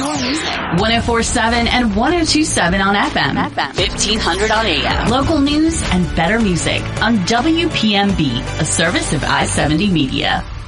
1047 and 1027 on FM. 1500 on AM. Local news and better music on WPMB, a service of I-70 Media.